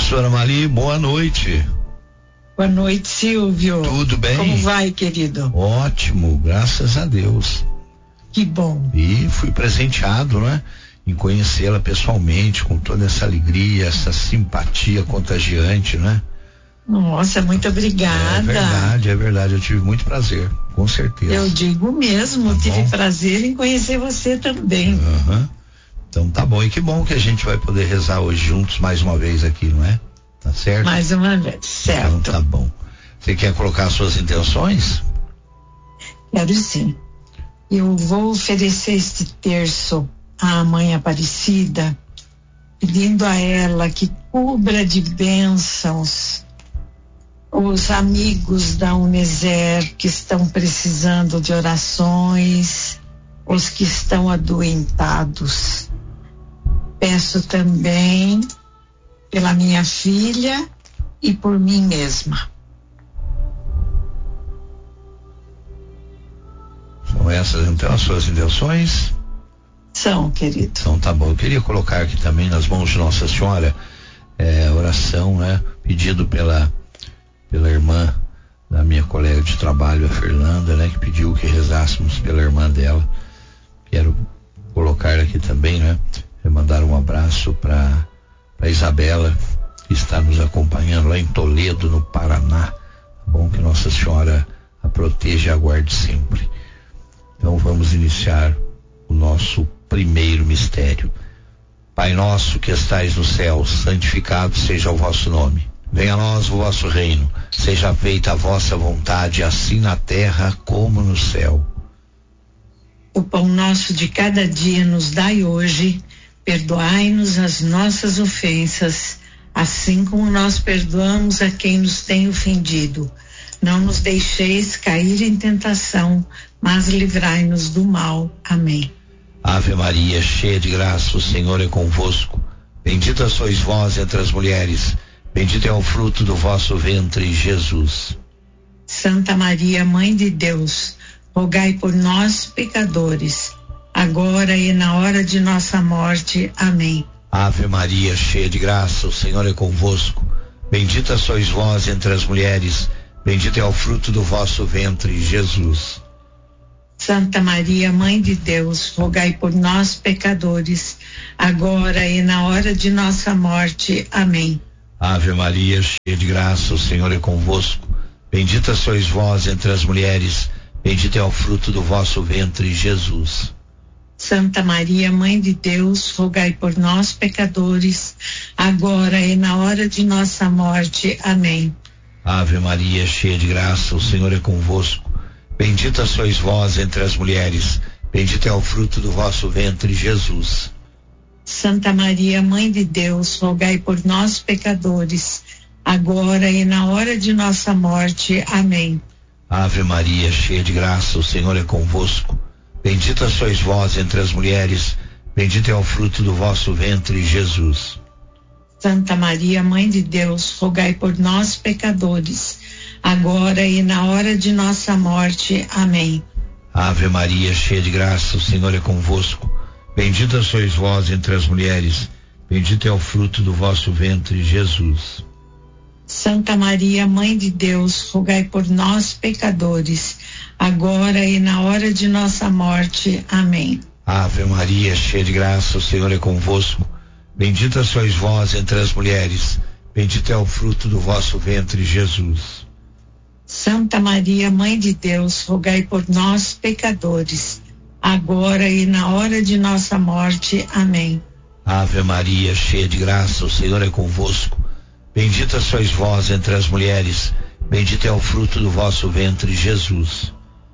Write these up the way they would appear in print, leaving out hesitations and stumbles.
Professora Mali, boa noite. Boa noite, Silvio. Tudo bem? Como vai, querido? Ótimo, graças a Deus. Que bom. E fui presenteado, né? Em conhecê-la pessoalmente, com toda essa alegria, essa simpatia contagiante, né? Nossa, muito obrigada. É verdade, eu tive muito prazer, com certeza. Eu digo mesmo, Tá tive bom? Prazer em conhecer você também. Uhum. Então tá bom, e que bom que a gente vai poder rezar hoje juntos mais uma vez aqui, não é? Tá certo? Mais uma vez, certo. Então tá bom. Você quer colocar suas intenções? Quero sim. Eu vou oferecer este terço à Mãe Aparecida, pedindo a ela que cubra de bênçãos os amigos da Uneser que estão precisando de orações, os que estão adoentados. Peço também pela minha filha e por mim mesma. São essas então as suas intenções? São, querido. Então tá bom. Eu queria colocar aqui também nas mãos de Nossa Senhora oração, né? Pedido pela irmã da minha colega de trabalho, a Fernanda, né? Que pediu que rezássemos pela irmã dela. Quero colocar aqui também, né? Mandar um abraço para Isabela, que está nos acompanhando lá em Toledo, no Paraná. Bom, que Nossa Senhora a proteja e aguarde sempre. Então vamos iniciar o nosso primeiro mistério. Pai nosso que estais no céu, santificado seja o vosso nome. Venha a nós o vosso reino. Seja feita a vossa vontade, assim na terra como no céu. O pão nosso de cada dia nos dai hoje. Perdoai-nos as nossas ofensas, assim como nós perdoamos a quem nos tem ofendido. Não nos deixeis cair em tentação, mas livrai-nos do mal. Amém. Ave Maria, cheia de graça, o Senhor é convosco. Bendita sois vós entre as mulheres. Bendito é o fruto do vosso ventre, Jesus. Santa Maria, Mãe de Deus, rogai por nós, pecadores, agora e na hora de nossa morte. Amém. Ave Maria, cheia de graça, o Senhor é convosco. Bendita sois vós entre as mulheres. Bendito é o fruto do vosso ventre, Jesus. Santa Maria, Mãe de Deus, rogai por nós, pecadores, agora e na hora de nossa morte. Amém. Ave Maria, cheia de graça, o Senhor é convosco. Bendita sois vós entre as mulheres. Bendito é o fruto do vosso ventre, Jesus. Santa Maria, Mãe de Deus, rogai por nós, pecadores, agora e na hora de nossa morte. Amém. Ave Maria, cheia de graça, o Senhor é convosco. Bendita sois vós entre as mulheres. Bendito é o fruto do vosso ventre, Jesus. Santa Maria, Mãe de Deus, rogai por nós, pecadores, agora e na hora de nossa morte. Amém. Ave Maria, cheia de graça, o Senhor é convosco. Bendita sois vós entre as mulheres. Bendito é o fruto do vosso ventre, Jesus. Santa Maria, Mãe de Deus, rogai por nós, pecadores, agora e na hora de nossa morte. Amém. Ave Maria, cheia de graça, o Senhor é convosco. Bendita sois vós entre as mulheres. Bendito é o fruto do vosso ventre, Jesus. Santa Maria, Mãe de Deus, rogai por nós, pecadores, agora e na hora de nossa morte. Amém. Ave Maria, cheia de graça, o Senhor é convosco. Bendita sois vós entre as mulheres. Bendito é o fruto do vosso ventre, Jesus. Santa Maria, Mãe de Deus, rogai por nós, pecadores, agora e na hora de nossa morte. Amém. Ave Maria, cheia de graça, o Senhor é convosco. Bendita sois vós entre as mulheres. Bendito é o fruto do vosso ventre, Jesus.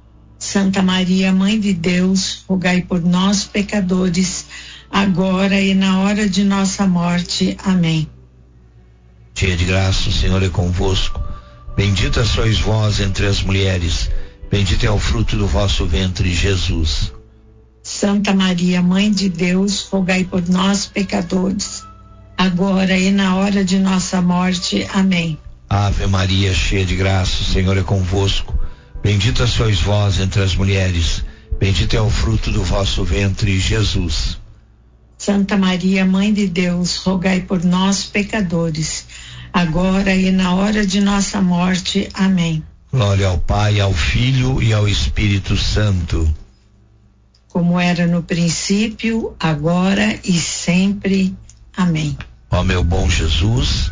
Santa Maria, Mãe de Deus, rogai por nós, pecadores, agora e na hora de nossa morte. Amém. Cheia de graça, o Senhor é convosco. Bendita sois vós entre as mulheres. Bendito é o fruto do vosso ventre, Jesus. Santa Maria, Mãe de Deus, rogai por nós, pecadores, agora e na hora de nossa morte. Amém. Ave Maria, cheia de graça, o Senhor é convosco. Bendita sois vós entre as mulheres. Bendito é o fruto do vosso ventre, Jesus. Santa Maria, Mãe de Deus, rogai por nós, pecadores, agora e na hora de nossa morte. Amém. Glória ao Pai, ao Filho e ao Espírito Santo. Como era no princípio, agora e sempre. Amém. Ó meu bom Jesus,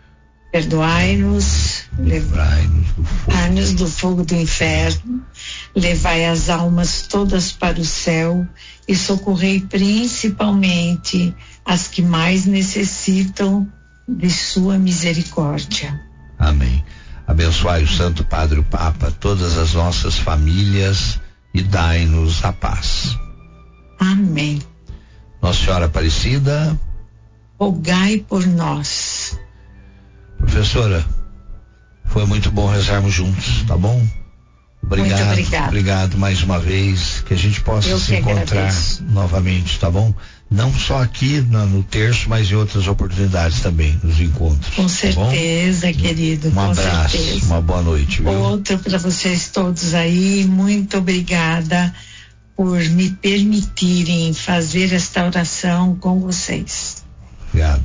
perdoai-nos, livrai-nos do fogo do inferno, levai as almas todas para o céu e socorrei principalmente as que mais necessitam de sua misericórdia. Amém. Abençoai o Santo Padre o Papa, todas as nossas famílias e dai-nos a paz. Amém. Nossa Senhora Aparecida, rogai por nós. Professora, foi muito bom rezarmos juntos, tá bom? Obrigado. Muito obrigado. Obrigado mais uma vez, que a gente possa se encontrar novamente, tá bom? Não só aqui no terço, mas em outras oportunidades também, nos encontros. Com certeza, tá, querido. Um abraço, certeza. Uma boa noite. Viu? Outro para vocês todos aí. Muito obrigada por me permitirem fazer esta oração com vocês. Obrigado.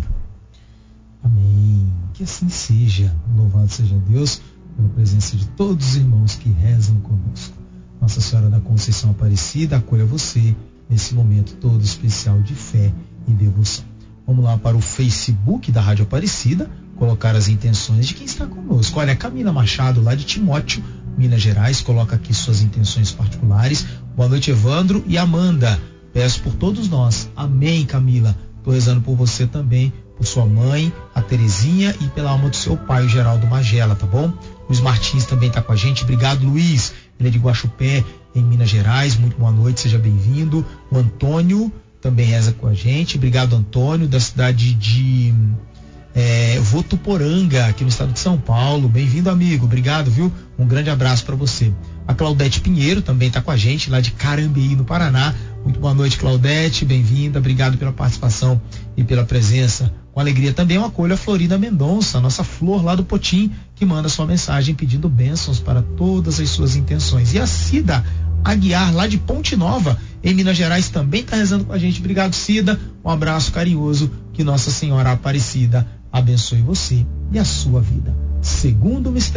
Amém. Que assim seja. Louvado seja Deus pela presença de todos os irmãos que rezam conosco. Nossa Senhora da Conceição Aparecida acolha você nesse momento todo especial de fé e devoção. Vamos lá para o Facebook da Rádio Aparecida, colocar as intenções de quem está conosco. Olha, Camila Machado, lá de Timóteo, Minas Gerais, coloca aqui suas intenções particulares. Boa noite, Evandro e Amanda. Peço por todos nós. Amém, Camila. Estou rezando por você também, por sua mãe, a Terezinha, e pela alma do seu pai, o Geraldo Magela, tá bom? Luiz Martins também está com a gente. Obrigado, Luiz. Ele é de Guaxupé, em Minas Gerais. Muito boa noite, seja bem-vindo. O Antônio também reza com a gente. Obrigado, Antônio, da cidade de Votuporanga, aqui no estado de São Paulo. Bem-vindo, amigo. Obrigado, viu? Um grande abraço para você. A Claudete Pinheiro também está com a gente, lá de Carambeí, no Paraná. Muito boa noite, Claudete. Bem-vinda. Obrigado pela participação e pela presença. Com alegria também eu acolho a Florida Mendonça, nossa flor lá do Potim, que manda sua mensagem pedindo bênçãos para todas as suas intenções. E a Cida Aguiar, lá de Ponte Nova, em Minas Gerais, também está rezando com a gente. Obrigado, Cida. Um abraço carinhoso. Que Nossa Senhora Aparecida abençoe você e a sua vida. Segundo mistério